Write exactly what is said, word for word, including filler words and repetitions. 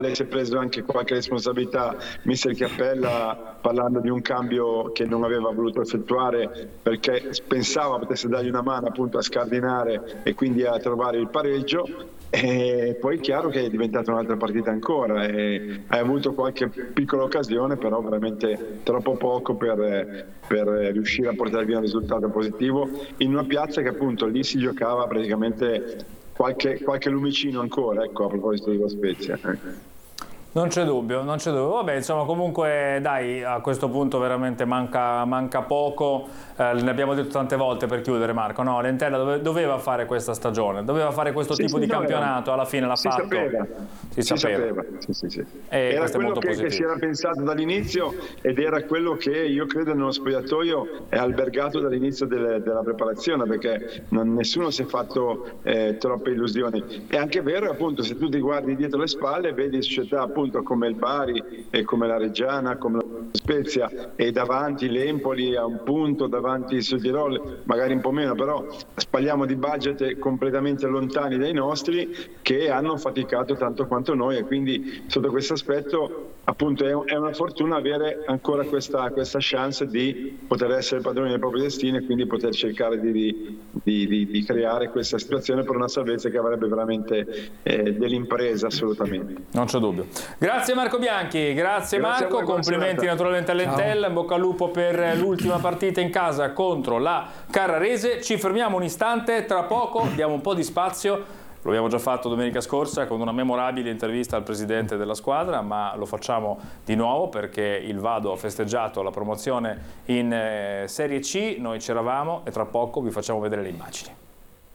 si è preso anche qualche responsabilità mister Chiappella, parlando di un cambio che non aveva voluto effettuare perché pensava potesse dargli una mano appunto a scardinare e quindi a trovare il pareggio. E poi è chiaro che è diventata un'altra partita ancora e hai avuto qualche piccola occasione, però veramente troppo poco per, per riuscire a portare via un risultato positivo in una piazza che appunto lì si giocava praticamente qualche, qualche lumicino ancora, ecco, a proposito di La Spezia. Non c'è dubbio, non c'è dubbio. Vabbè, insomma, comunque dai, a questo punto veramente manca, manca poco. Eh, ne abbiamo detto tante volte per chiudere, Marco. No, l'Entella dove, doveva fare questa stagione, doveva fare questo sì, tipo sì, di no, campionato, alla fine l'ha si fatto. Sapeva. Si, si sapeva. sapeva. Sì, sì, sì. E era quello molto che, che si era pensato dall'inizio ed era quello che io credo nello spogliatoio è albergato dall'inizio delle, della preparazione, perché non, nessuno si è fatto eh, troppe illusioni. È anche vero, appunto, se tu ti guardi dietro le spalle vedi società appunto come il Bari e come la Reggiana, come la Spezia, e davanti l'Empoli a un punto, davanti il Südtirol magari un po' meno, però parliamo di budget completamente lontani dai nostri, che hanno faticato tanto quanto noi, e quindi sotto questo aspetto appunto è una fortuna avere ancora questa, questa chance di poter essere padroni del proprio destino e quindi poter cercare di, di, di, di creare questa situazione per una salvezza che avrebbe veramente eh, dell'impresa assolutamente. Non c'è dubbio. Grazie Marco Bianchi, grazie, grazie Marco, voi, complimenti naturalmente all'Entella, in bocca al lupo per l'ultima partita in casa contro la Carrarese. Ci fermiamo un istante, tra poco diamo un po' di spazio. Lo abbiamo già fatto domenica scorsa con una memorabile intervista al presidente della squadra, ma lo facciamo di nuovo perché il Vado ha festeggiato la promozione in Serie C, noi c'eravamo e tra poco vi facciamo vedere le immagini.